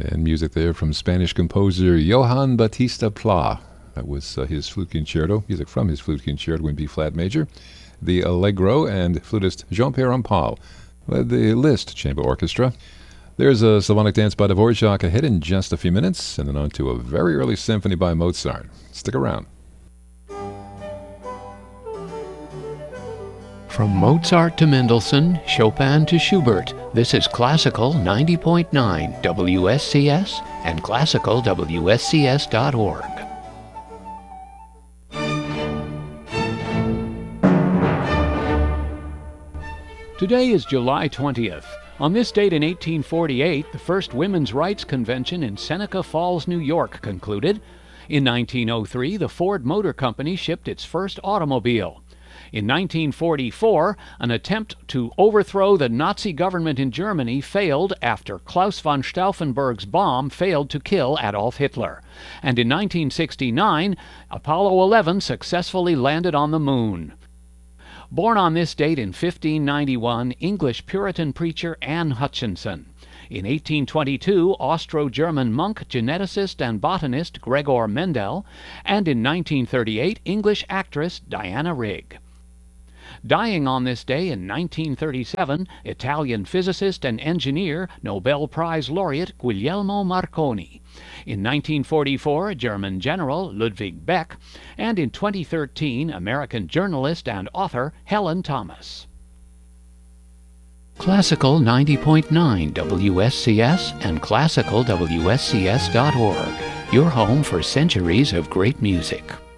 And music there from Spanish composer Johann Battista Pla. That was his flute concerto, music from his flute concerto in B-flat major. The Allegro and flutist Jean-Pierre Rampal led the Liszt Chamber Orchestra. There's a Slavonic dance by Dvorak ahead in just a few minutes, and then on to a very early symphony by Mozart. Stick around. From Mozart to Mendelssohn, Chopin to Schubert, this is Classical 90.9 WSCS and classicalwscs.org. Today is July 20th. On this date in 1848, the first Women's Rights Convention in Seneca Falls, New York concluded. In 1903, the Ford Motor Company shipped its first automobile. In 1944, an attempt to overthrow the Nazi government in Germany failed after Klaus von Stauffenberg's bomb failed to kill Adolf Hitler. And in 1969, Apollo 11 successfully landed on the moon. Born on this date in 1591, English Puritan preacher Anne Hutchinson. In 1822, Austro-German monk, geneticist, and botanist Gregor Mendel. And in 1938, English actress Diana Rigg. Dying on this day in 1937, Italian physicist and engineer, Nobel Prize laureate Guglielmo Marconi. In 1944, German general Ludwig Beck. And in 2013, American journalist and author Helen Thomas. Classical 90.9 WSCS and classicalwscs.org, your home for centuries of great music.